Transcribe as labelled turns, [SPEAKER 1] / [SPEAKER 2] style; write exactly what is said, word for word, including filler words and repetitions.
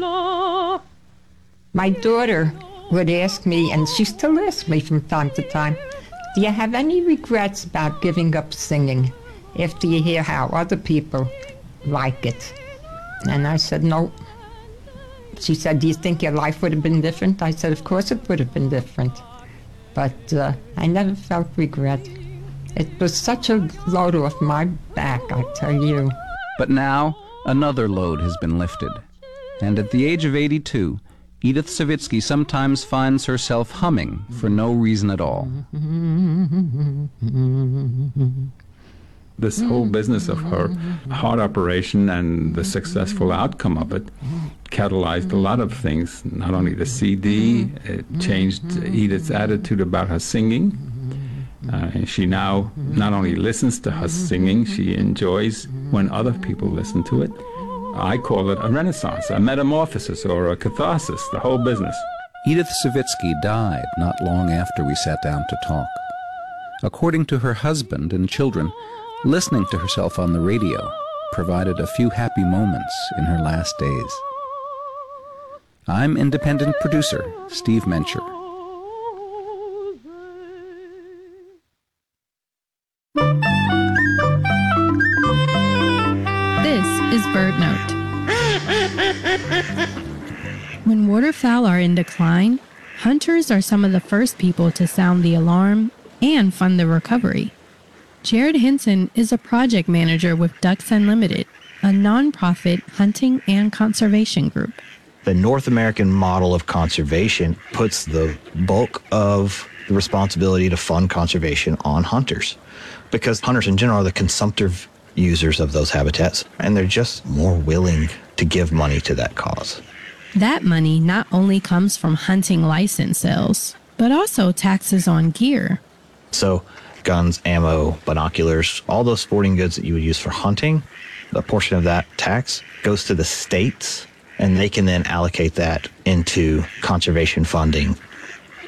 [SPEAKER 1] My daughter would ask me, and she still asks me from time to time, do you have any regrets about giving up singing after you hear how other people like it? And I said, no. She said, do you think your life would have been different? I said, of course it would have been different. But uh, I never felt regret. It was such a load off my back, I tell you.
[SPEAKER 2] But now, another load has been lifted. And at the age of eighty-two, Edith Savitsky sometimes finds herself humming for no reason at all.
[SPEAKER 3] This whole business of her heart operation and the successful outcome of it catalyzed a lot of things. Not only the C D, it changed Edith's attitude about her singing. Uh, and she now not only listens to her singing, she enjoys when other people listen to it. I call it a renaissance, a metamorphosis, or a catharsis, the whole business.
[SPEAKER 2] Edith Savitsky died not long after we sat down to talk. According to her husband and children, listening to herself on the radio provided a few happy moments in her last days. I'm independent producer Steve Mencher.
[SPEAKER 4] This is BirdNote. When waterfowl are in decline, hunters are some of the first people to sound the alarm and fund the recovery. Jared Henson is a project manager with Ducks Unlimited, a nonprofit hunting and conservation group.
[SPEAKER 5] The North American model of conservation puts the bulk of the responsibility to fund conservation on hunters, because hunters in general are the consumptive users of those habitats, and they're just more willing to give money to that cause.
[SPEAKER 4] That money not only comes from hunting license sales, but also taxes on gear.
[SPEAKER 5] So guns, ammo, binoculars, all those sporting goods that you would use for hunting, a portion of that tax goes to the states, and they can then allocate that into conservation funding